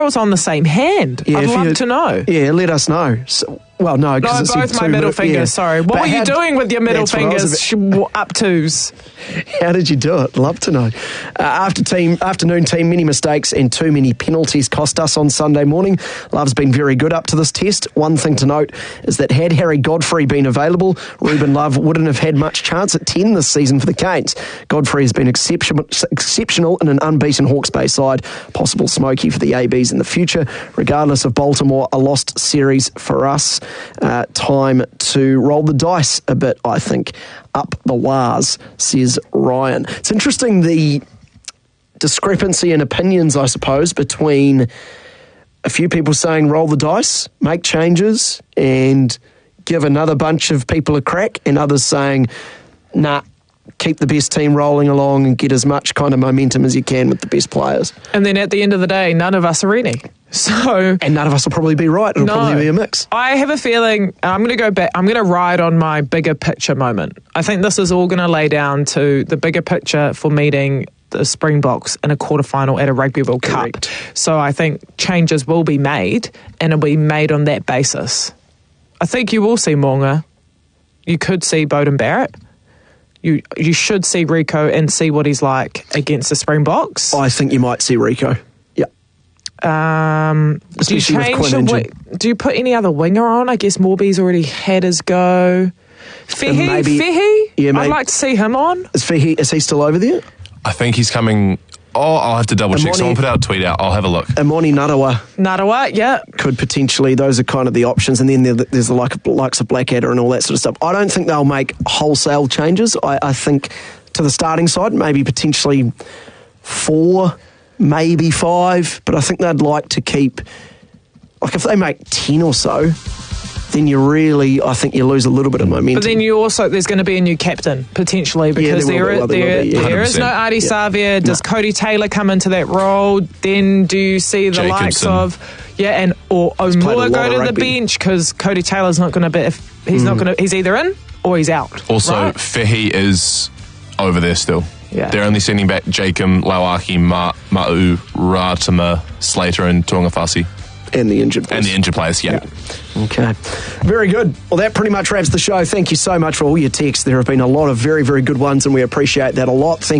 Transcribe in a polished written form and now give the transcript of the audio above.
was on the same hand. I'd love to know. Yeah, let us know. Well, no, because no, both my middle fingers. Sorry, what were you doing with your middle fingers? Up twos. How did you do it? Love to know. Afternoon team, many mistakes and too many penalties cost us on Sunday morning. Love's been very good up to this test. One thing to note is that had Harry Godfrey been available, Ruben Love wouldn't have had much chance at 10 this season for the Canes. Godfrey has been exceptional in an unbeaten Hawke's Bay side. Possible smoky for the ABs in the future. Regardless of Baltimore, a lost series for us. Time to roll the dice a bit, I think. Up the waz, says Ryan. It's interesting, the discrepancy in opinions, I suppose, between a few people saying roll the dice, make changes, and give another bunch of people a crack, and others saying, nah, keep the best team rolling along and get as much kind of momentum as you can with the best players. And then at the end of the day, none of us are any. And none of us will probably be right. It'll probably be a mix. I have a feeling, I'm going to go back, I'm going to ride on my bigger picture moment. I think this is all going to lay down to the bigger picture for meeting the Springboks in a quarterfinal at a Rugby World Cup. So I think changes will be made, and it'll be made on that basis. I think you will see Mo'unga. You could see Beauden Barrett. You should see Rico and see what he's like against the Springboks. I think you might see Rico. Do you put any other winger on? I guess Morby's already had his go. Fehi? Yeah, I'd like to see him on. Is he still over there? I think he's coming. Oh, I'll have to double check. Someone put out a tweet out. I'll have a look. Amoni Narawa, yeah. Could potentially, those are kind of the options. And then there's the likes of Blackadder and all that sort of stuff. I don't think they'll make wholesale changes. I think to the starting side, maybe potentially 4, maybe 5, but I think they'd like to keep, like if they make 10 or so, then I think you lose a little bit of momentum. But then there's going to be a new captain, potentially, because there is no Ardie Savia. Does Cody Taylor come into that role? Then do you see the likes of, or O'Moore go to the bench, because Cody Taylor's not going to be, he's either in or he's out. Also, right? Fehi is over there still. Yeah. They're only sending back Jacob, Lauaki, Ma'u, Ratama, Slater and Tuangafasi. And the injured players. And the injured players, yeah. Okay. Very good. Well, that pretty much wraps the show. Thank you so much for all your texts. There have been a lot of very, very good ones, and we appreciate that a lot. Thank